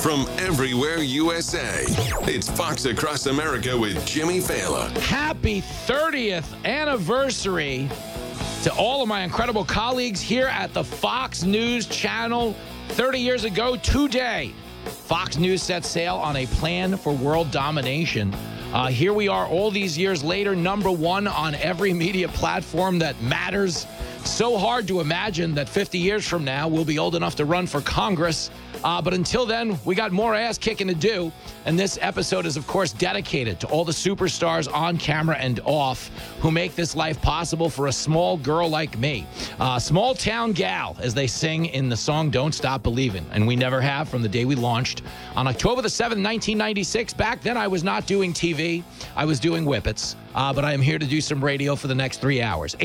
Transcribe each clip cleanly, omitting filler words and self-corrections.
from everywhere USA. It's Fox Across America with Jimmy Fallon. Happy 30th anniversary to all of my incredible colleagues here at the Fox News Channel. 30 years ago today, Fox News set sail on a plan for world domination. Here we are all these years later, number one on every media platform that matters. So hard to imagine that 50 years from now, we'll be old enough to run for Congress. But until then, we got more ass kicking to do. And this episode is, of course, dedicated to all the superstars on camera and off who make this life possible for a small girl like me. Small town gal, as they sing in the song Don't Stop Believin'. And we never have from the day we launched. On October the 7th, 1996, back then I was not doing TV. I was doing Whippets. But I am here to do some radio for the next 3 hours.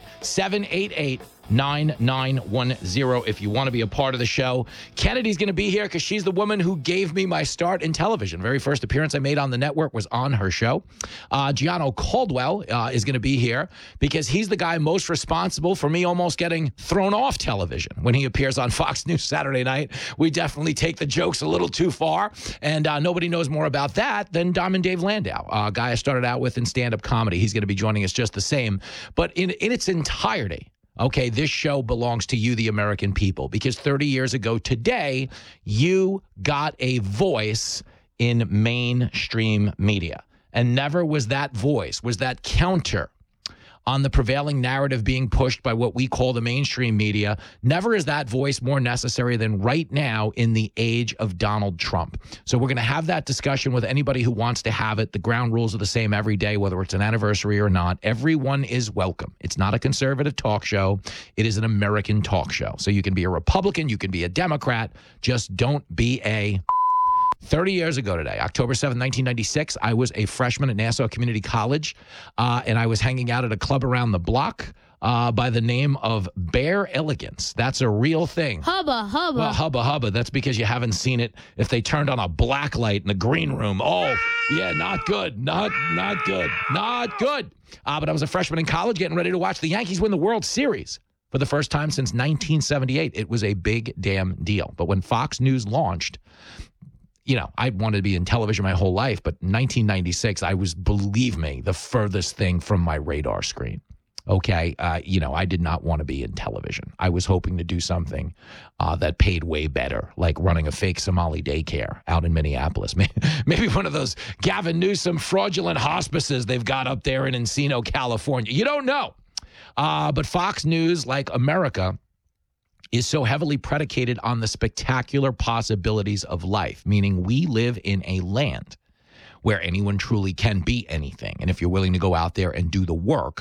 888-788-9910 if you want to be a part of the show. Kennedy's going to be here because she's the woman who gave me my start in television. Very first appearance I made on the network was on her show. Gianno Caldwell is going to be here because he's the guy most responsible for me almost getting thrown off television when he appears on Fox News Saturday night. We definitely take the jokes a little too far, and nobody knows more about that than Diamond Dave Landau, a guy I started out with in stand-up comedy. He's going to be joining us just the same. But in its entirety, okay, this show belongs to you, the American people, because 30 years ago today, you got a voice in mainstream media. And never was that voice, was that counter on the prevailing narrative being pushed by what we call the mainstream media. Never is that voice more necessary than right now in the age of Donald Trump. So we're going to have that discussion with anybody who wants to have it. The ground rules are the same every day, whether it's an anniversary or not. Everyone is welcome. It's not a conservative talk show. It is an American talk show. So you can be a Republican, you can be a Democrat. Just don't be a... 30 years ago today, October 7th, 1996, I was a freshman at Nassau Community College, and I was hanging out at a club around the block by the name of Bare Elegance. That's a real thing. Hubba, hubba. Well, hubba, hubba. That's because you haven't seen it if they turned on a black light in the green room. Oh, yeah, not good. Not good. Not good. But I was a freshman in college getting ready to watch the Yankees win the World Series for the first time since 1978. It was a big damn deal. But when Fox News launched, you know, I wanted to be in television my whole life, but 1996, I was, believe me, the furthest thing from my radar screen. Okay, I did not want to be in television. I was hoping to do something that paid way better, like running a fake Somali daycare out in Minneapolis. Maybe one of those Gavin Newsom fraudulent hospices they've got up there in Encino, California. You don't know. But Fox News, like America, is so heavily predicated on the spectacular possibilities of life, meaning we live in a land where anyone truly can be anything. And if you're willing to go out there and do the work,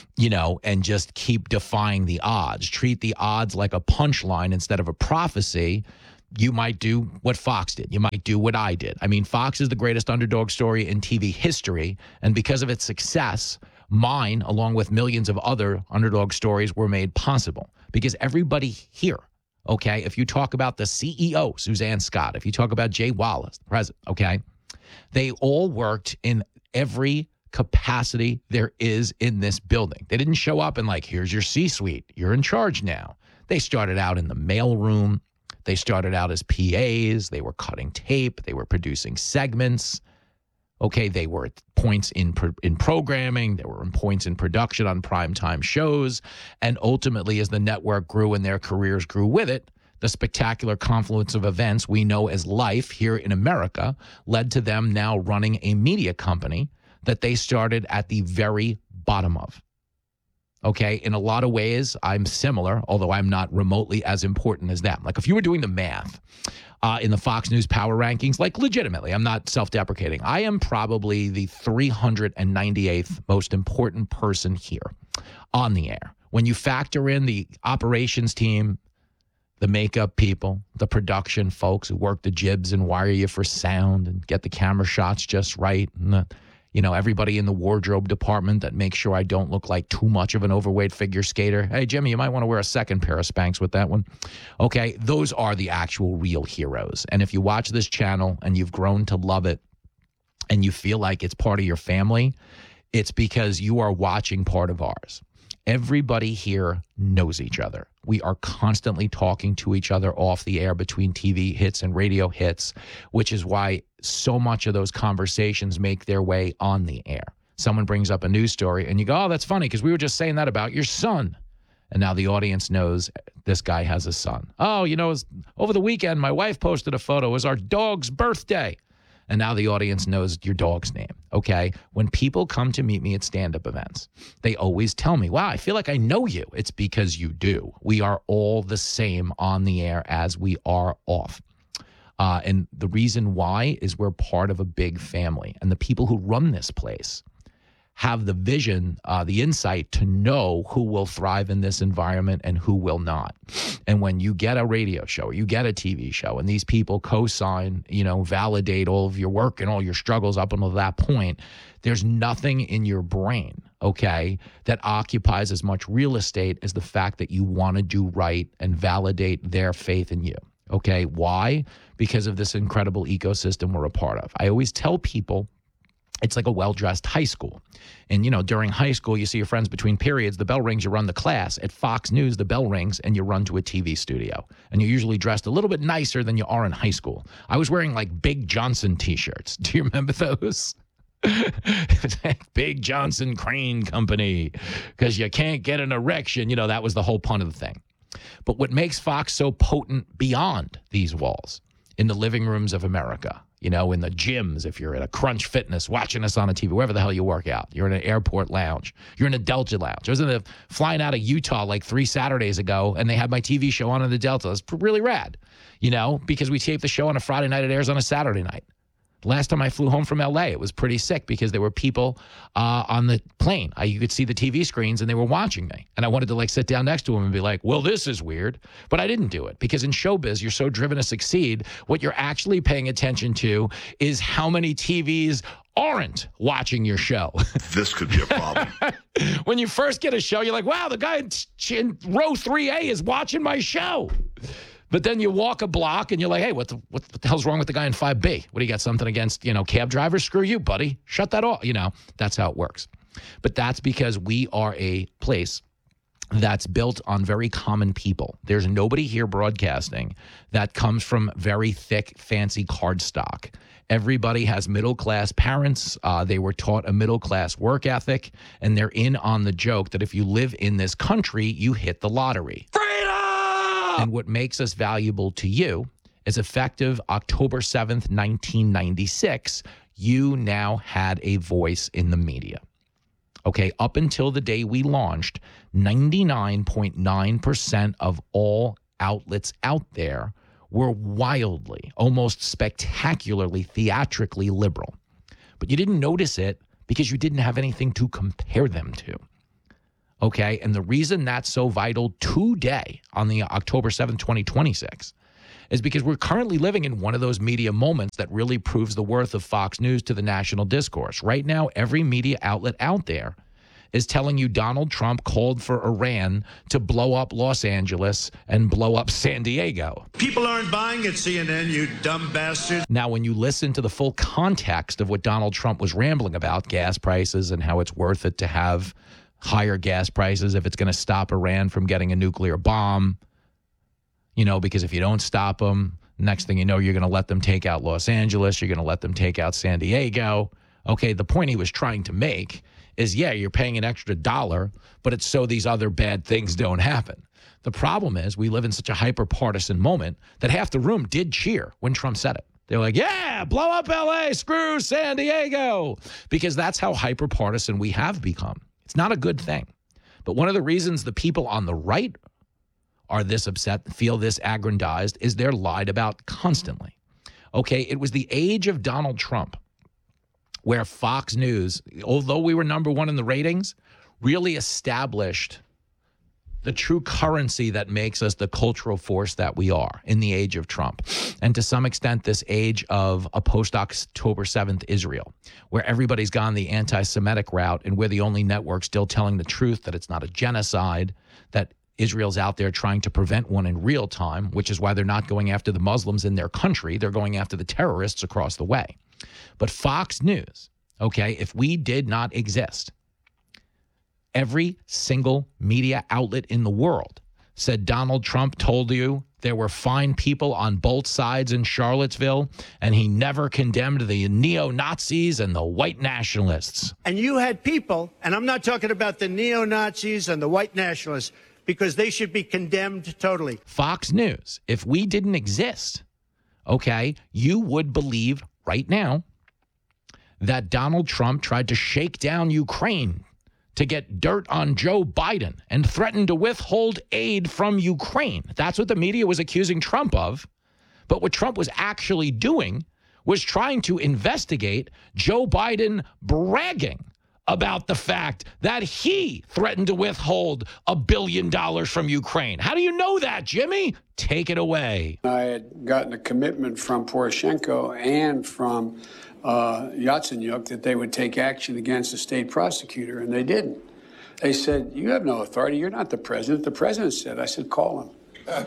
and just keep defying the odds, treat the odds like a punchline instead of a prophecy, you might do what Fox did. You might do what I did. I mean, Fox is the greatest underdog story in TV history. And because of its success, mine, along with millions of other underdog stories, were made possible. Because everybody here, okay, if you talk about the CEO, Suzanne Scott, if you talk about Jay Wallace, the president, okay, they all worked in every capacity there is in this building. They didn't show up and like, here's your C-suite, you're in charge now. They started out in the mailroom. They started out as PAs. They were cutting tape. They were producing segments. Okay, they were at points in programming. There were points in production on primetime shows. And ultimately, as the network grew and their careers grew with it, the spectacular confluence of events we know as life here in America led to them now running a media company that they started at the very bottom of. Okay, in a lot of ways, I'm similar, although I'm not remotely as important as them. Like if you were doing the math in the Fox News Power Rankings, like legitimately, I'm not self-deprecating. I am probably the 398th most important person here on the air. When you factor in the operations team, the makeup people, the production folks who work the jibs and wire you for sound and get the camera shots just right, and everybody in the wardrobe department that makes sure I don't look like too much of an overweight figure skater. Hey, Jimmy, you might want to wear a second pair of Spanx with that one. Okay, those are the actual real heroes. And if you watch this channel and you've grown to love it and you feel like it's part of your family, it's because you are watching part of ours. Everybody here knows each other. We are constantly talking to each other off the air between TV hits and radio hits, which is why so much of those conversations make their way on the air. Someone brings up a news story and you go, oh, that's funny because we were just saying that about your son. And now the audience knows this guy has a son. Oh, you know, over the weekend, my wife posted a photo. It was our dog's birthday. And now the audience knows your dog's name, okay? When people come to meet me at stand-up events, they always tell me, wow, I feel like I know you. It's because you do. We are all the same on the air as we are off. And the reason why is we're part of a big family. And the people who run this place have the vision, the insight to know who will thrive in this environment and who will not. And when you get a radio show, or you get a TV show, and these people co-sign, you know, validate all of your work and all your struggles up until that point, there's nothing in your brain, okay, that occupies as much real estate as the fact that you want to do right and validate their faith in you. Okay, why? Because of this incredible ecosystem we're a part of. I always tell people, it's like a well-dressed high school. And, you know, during high school, you see your friends between periods. The bell rings, you run the class. At Fox News, the bell rings, and you run to a TV studio. And you're usually dressed a little bit nicer than you are in high school. I was wearing, like, Big Johnson T-shirts. Do you remember those? Big Johnson Crane Company. Because you can't get an erection. You know, that was the whole point of the thing. But what makes Fox so potent beyond these walls, in the living rooms of America, you know, in the gyms, if you're at a Crunch Fitness watching us on a TV, wherever the hell you work out, you're in an airport lounge, you're in a Delta lounge. I was flying out of Utah like 3 Saturdays ago, and they had my TV show on in the Delta. It's really rad, you know, because we tape the show on a Friday night, it airs on a Saturday night. Last time I flew home from LA, it was pretty sick because there were people on the plane. You could see the TV screens and they were watching me. And I wanted to like sit down next to them and be like, well, this is weird. But I didn't do it because in showbiz, you're so driven to succeed. What you're actually paying attention to is how many TVs aren't watching your show. This could be a problem. When you first get a show, you're like, wow, the guy in row 3A is watching my show. But then you walk a block and you're like, hey, what the hell's wrong with the guy in 5B? What do you got, something against, you know, cab drivers? Screw you, buddy. Shut that off. You know, that's how it works. But that's because we are a place that's built on very common people. There's nobody here broadcasting that comes from very thick, fancy card stock. Everybody has middle-class parents. They were taught a middle-class work ethic, and they're in on the joke that if you live in this country, you hit the lottery. And what makes us valuable to you is effective October 7th, 1996, you now had a voice in the media. Okay, up until the day we launched, 99.9% of all outlets out there were wildly, almost spectacularly, theatrically liberal. But you didn't notice it because you didn't have anything to compare them to. Okay, and the reason that's so vital today on the October 7th, 2026 is because we're currently living in one of those media moments that really proves the worth of Fox News to the national discourse. Right now, every media outlet out there is telling you Donald Trump called for Iran to blow up Los Angeles and blow up San Diego. People aren't buying at CNN, you dumb bastards. Now, when you listen to the full context of what Donald Trump was rambling about, gas prices and how it's worth it to have higher gas prices if it's going to stop Iran from getting a nuclear bomb, you know, because if you don't stop them, next thing you know, you're going to let them take out Los Angeles. You're going to let them take out San Diego. Okay, the point he was trying to make is, yeah, you're paying an extra $1, but it's so these other bad things don't happen. The problem is we live in such a hyper-partisan moment that half the room did cheer when Trump said it. They're like, yeah, blow up L.A., screw San Diego, because that's how hyper-partisan we have become. It's not a good thing. But one of the reasons the people on the right are this upset, feel this aggrandized, is they're lied about constantly. Okay, it was the age of Donald Trump where Fox News, although we were number one in the ratings, really established the true currency that makes us the cultural force that we are in the age of Trump. And to some extent, this age of a post-October 7th Israel, where everybody's gone the anti-Semitic route and we're the only network still telling the truth that it's not a genocide, that Israel's out there trying to prevent one in real time, which is why they're not going after the Muslims in their country. They're going after the terrorists across the way. But Fox News, okay, if we did not exist, Every single media outlet in the world said Donald Trump told you there were fine people on both sides in Charlottesville, and he never condemned the neo-Nazis and the white nationalists. And you had people, and I'm not talking about the neo-Nazis and the white nationalists, because they should be condemned totally. Fox News, if we didn't exist, okay, you would believe right now that Donald Trump tried to shake down Ukraine to get dirt on Joe Biden and threatened to withhold aid from Ukraine. That's what the media was accusing Trump of. But what Trump was actually doing was trying to investigate Joe Biden bragging about the fact that he threatened to withhold $1 billion from Ukraine. How do you know that, Jimmy? Take it away. I had gotten a commitment from Poroshenko and from Yatsenyuk that they would take action against the state prosecutor, and they didn't. They said, you have no authority. You're not the president. The president said. I said, call him.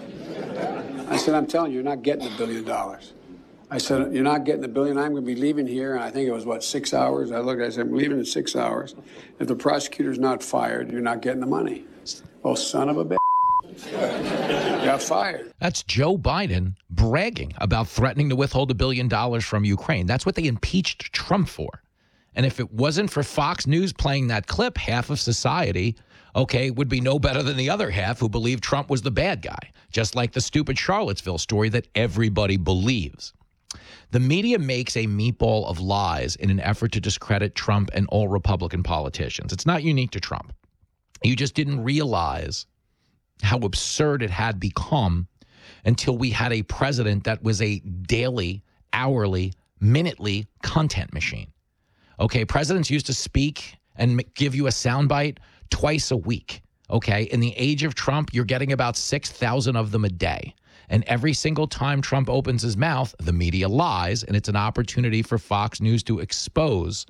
I said, I'm telling you, you're not getting $1 billion. I said, you're not getting $1 billion. I'm going to be leaving here. And I think it was, 6 hours? I looked, I said, I'm leaving in 6 hours. If the prosecutor's not fired, you're not getting the money. Well, son of a bitch. Got fired. That's Joe Biden bragging about threatening to withhold $1 billion from Ukraine. That's what they impeached Trump for. And if it wasn't for Fox News playing that clip, half of society, okay, would be no better than the other half who believed Trump was the bad guy, just like the stupid Charlottesville story that everybody believes. The media makes a meatball of lies in an effort to discredit Trump and all Republican politicians. It's not unique to Trump. You just didn't realize how absurd it had become until we had a president that was a daily, hourly, minutely content machine. Okay, presidents used to speak and give you a soundbite twice a week. Okay, in the age of Trump, you're getting about 6,000 of them a day. And every single time Trump opens his mouth, the media lies, and it's an opportunity for Fox News to expose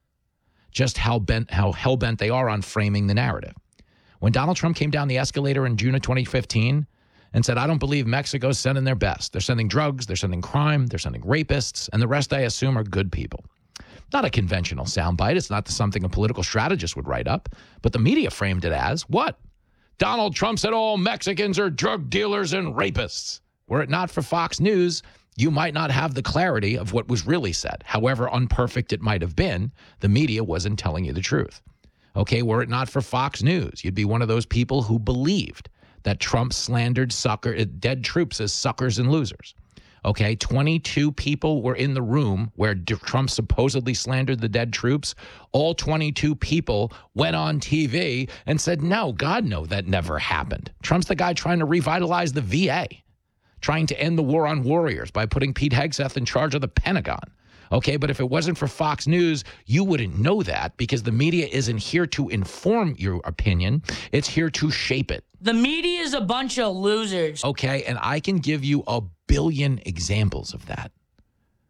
just how hell-bent they are on framing the narrative. When Donald Trump came down the escalator in June of 2015 and said, I don't believe Mexico's sending their best. They're sending drugs, they're sending crime, they're sending rapists, and the rest, I assume, are good people. Not a conventional soundbite. It's not something a political strategist would write up, but the media framed it as, what? Donald Trump said all Mexicans are drug dealers and rapists. Were it not for Fox News, you might not have the clarity of what was really said. However imperfect it might have been, the media wasn't telling you the truth. Okay, were it not for Fox News, you'd be one of those people who believed that Trump slandered dead troops as suckers and losers. Okay, 22 people were in the room where Trump supposedly slandered the dead troops. All 22 people went on TV and said, no, God, no, that never happened. Trump's the guy trying to revitalize the VA, trying to end the war on warriors by putting Pete Hegseth in charge of the Pentagon. Okay, but if it wasn't for Fox News, you wouldn't know that because the media isn't here to inform your opinion. It's here to shape it. The media is a bunch of losers. Okay, and I can give you a billion examples of that.